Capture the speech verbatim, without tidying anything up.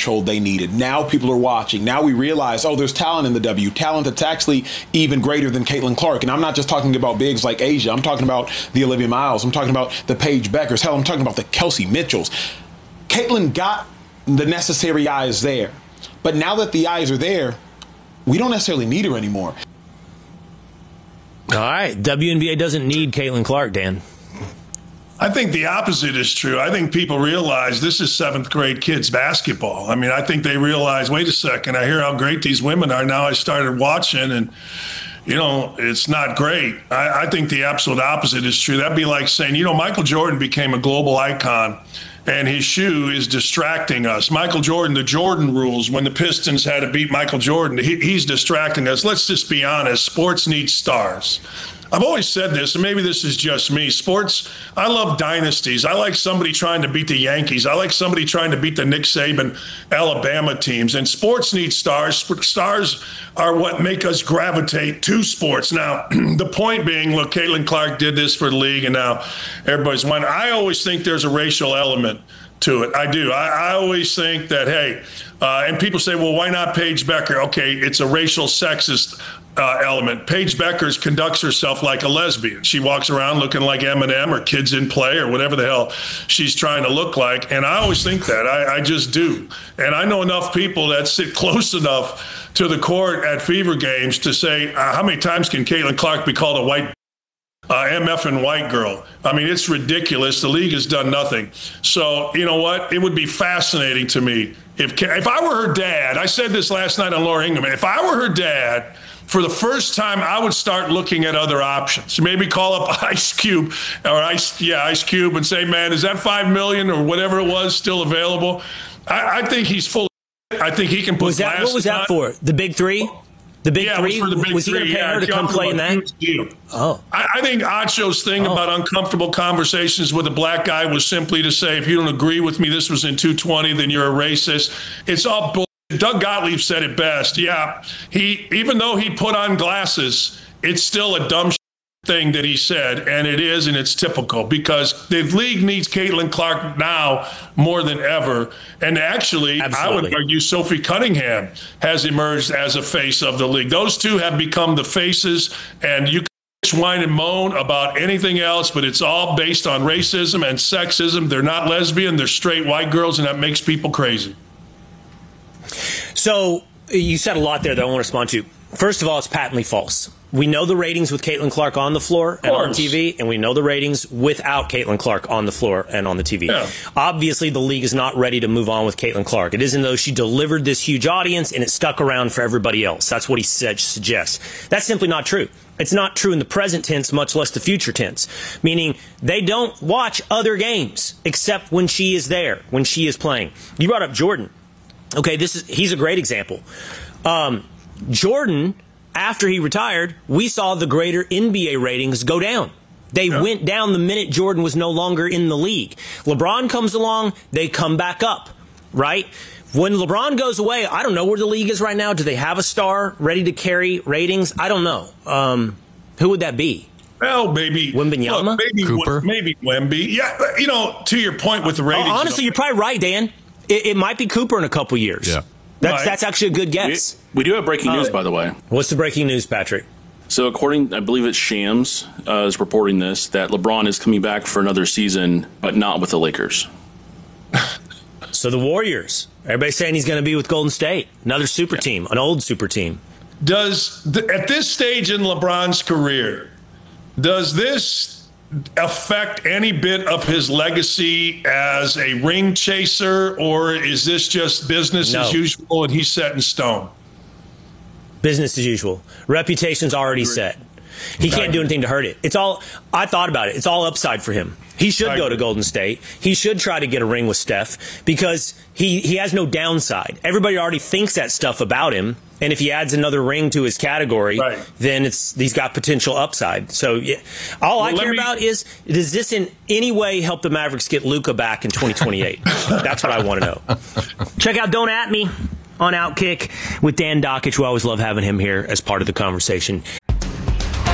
threshold they needed. Now people are watching. Now we realize, oh, there's talent in the W, talent that's actually even greater than Caitlin Clark. And I'm not just talking about bigs like Asia. I'm talking about the Olivia Miles. I'm talking about the Paige Beckers. Hell, I'm talking about the Kelsey Mitchells. Caitlin got the necessary eyes there. But now that the eyes are there, we don't necessarily need her anymore. All right. W N B A doesn't need Caitlin Clark, Dan. I think the opposite is true. I think people realize this is seventh grade kids basketball. I mean, I think they realize, wait a second, I hear how great these women are. Now I started watching and, you know, it's not great. I, I think the absolute opposite is true. That'd be like saying, you know, Michael Jordan became a global icon and his shoe is distracting us. Michael Jordan, the Jordan rules, when the Pistons had to beat Michael Jordan, he, he's distracting us. Let's just be honest. Sports needs stars. I've always said this, and maybe this is just me. Sports, I love dynasties. I like somebody trying to beat the Yankees. I like somebody trying to beat the Nick Saban Alabama teams. And sports need stars. Stars are what make us gravitate to sports. Now, the point being, look, Caitlin Clark did this for the league, and now everybody's wondering. I always think there's a racial element to it. I do. I, I always think that, hey, uh, and people say, well, why not Paige Becker? Okay, it's a racial sexist Uh, element. Paige Beckers conducts herself like a lesbian. She walks around looking like Eminem or Kids in Play or whatever the hell she's trying to look like. And I always think that. I, I just do. And I know enough people that sit close enough to the court at Fever games to say, uh, how many times can Caitlin Clark be called a white Uh, M F and white girl? I mean, it's ridiculous. The league has done nothing. So, you know what? It would be fascinating to me if if I were her dad. I said this last night on Laura Ingham. If I were her dad, for the first time, I would start looking at other options. Maybe call up Ice Cube or Ice, yeah, Ice Cube and say, man, is that five million or whatever it was still available? I, I think he's full of I think he can put was that, What was that on. for? The big three? The big yeah, three? Was, for the big was he going to pay yeah, her to come play in that? Oh. I, I think Acho's thing oh. about uncomfortable conversations with a black guy was simply to say, if you don't agree with me, this was in two twenty, then you're a racist. It's all bull. Doug Gottlieb said it best. Yeah, he even though he put on glasses, it's still a dumb thing that he said, and it is, and it's typical because the league needs Caitlin Clark now more than ever. And actually, Absolutely. I would argue Sophie Cunningham has emerged as a face of the league. Those two have become the faces, and you can whine and moan about anything else, but it's all based on racism and sexism. They're not lesbian, they're straight white girls, and that makes people crazy. So you said a lot there that I want to respond to. First of all, it's patently false. We know the ratings with Caitlin Clark on the floor and on T V, and we know the ratings without Caitlin Clark on the floor and on the T V. Yeah. Obviously, the league is not ready to move on with Caitlin Clark. It isn't though she delivered this huge audience and it stuck around for everybody else. That's what he said, suggests. That's simply not true. It's not true in the present tense, much less the future tense, meaning they don't watch other games except when she is there, when she is playing. You brought up Jordan. Okay, this is he's a great example. Um, Jordan, after he retired, we saw the greater N B A ratings go down. They yeah. went down the minute Jordan was no longer in the league. LeBron comes along, they come back up, right? When LeBron goes away, I don't know where the league is right now. Do they have a star ready to carry ratings? I don't know. Um, who would that be? Well, maybe Wembanyama, look, maybe Cooper, maybe Wemby. Yeah, you know, to your point with the ratings. Oh, honestly, you know, you're probably right, Dan. It, it might be Cooper in a couple years. Yeah. That's, right. that's actually a good guess. We, we do have breaking news, uh, by the way. What's the breaking news, Patrick? So according, I believe it's Shams uh, is reporting this, that LeBron is coming back for another season, but not with the Lakers. So the Warriors. Everybody's saying he's going to be with Golden State. Another super yeah. team, an old super team. Does, the, at this stage in LeBron's career, does this affect any bit of his legacy as a ring chaser, or is this just business no. as usual and he's set in stone? Business as usual. Reputation's already set. He can't do anything to hurt it. It's all, I thought about it. It's all upside for him. He should go to Golden State. He should try to get a ring with Steph because he, he has no downside. Everybody already thinks that stuff about him. And if he adds another ring to his category, right. then it's he's got potential upside. So yeah, all well, I care me... about is, does this in any way help the Mavericks get Luka back in twenty twenty-eight? That's what I want to know. Check out Don't At Me on Outkick with Dan Dakich. We always love having him here as part of the conversation.